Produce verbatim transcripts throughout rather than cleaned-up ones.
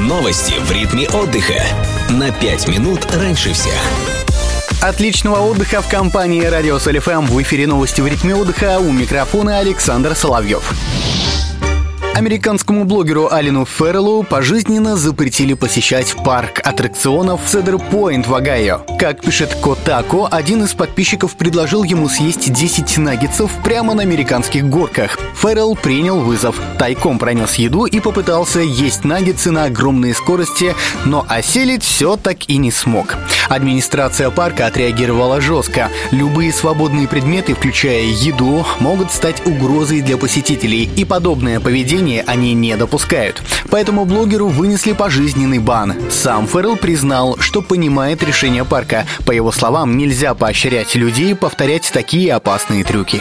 Новости в ритме отдыха. На пять минут раньше всех. Отличного отдыха в компании Радио Соль эф эм. В эфире новости в ритме отдыха. У микрофона Александр Соловьев. Американскому блогеру Аллену Ферреллу пожизненно запретили посещать парк аттракционов Цедр-Пойнт в Огайо. Как пишет Котако, один из подписчиков предложил ему съесть десять наггетсов прямо на американских горках. Феррелл принял вызов, тайком пронес еду и попытался есть наггетсы на огромной скорости, но осилить все так и не смог. Администрация парка отреагировала жестко. Любые свободные предметы, включая еду, могут стать угрозой для посетителей, и подобное поведение они не допускают. Поэтому блогеру вынесли пожизненный бан. Сам Феррелл признал, что понимает решение парка. По его словам, нельзя поощрять людей повторять такие опасные трюки.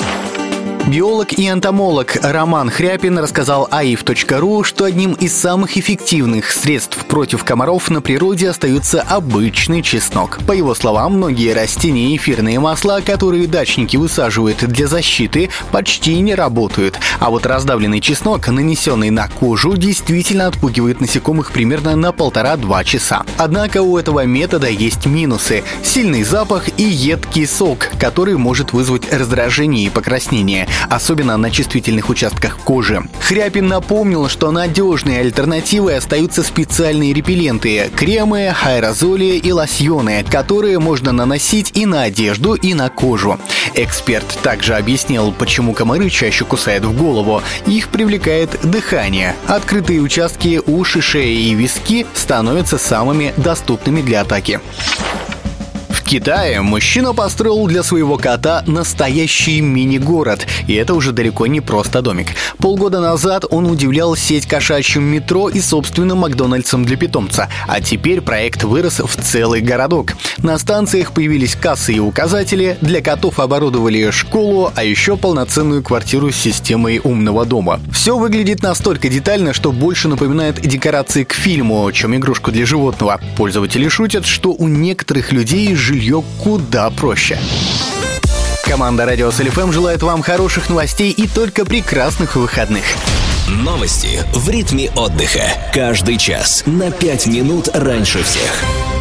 Биолог и энтомолог Роман Хряпин рассказал а и эф точка ру, что одним из самых эффективных средств против комаров на природе остается обычный чеснок. По его словам, многие растения и эфирные масла, которые дачники высаживают для защиты, почти не работают. А вот раздавленный чеснок, нанесенный на кожу, действительно отпугивает насекомых примерно на полтора-два часа. Однако у этого метода есть минусы: сильный запах и едкий сок, который может вызвать раздражение и покраснение, особенно на чувствительных участках кожи. Хряпин напомнил, что надежной альтернативой остаются специальные репелленты, кремы, аэрозоли и лосьоны, которые можно наносить и на одежду, и на кожу. Эксперт также объяснил, почему комары чаще кусают в голову. Их привлекает дыхание. Открытые участки, уши, шея и виски становятся самыми доступными для атаки. В Китае мужчина построил для своего кота настоящий мини-город, и это уже далеко не просто домик. Полгода назад он удивлял сеть кошачьим метро и собственным Макдональдсом для питомца, а теперь проект вырос в целый городок. На станциях появились кассы и указатели, для котов оборудовали школу, а еще полноценную квартиру с системой умного дома. Все выглядит настолько детально, что больше напоминает декорации к фильму, чем игрушку для животного. Пользователи шутят, что у некоторых людей жилье куда проще. Команда Радио Соль эф эм желает вам хороших новостей и только прекрасных выходных. Новости в ритме отдыха. Каждый час на пять минут раньше всех.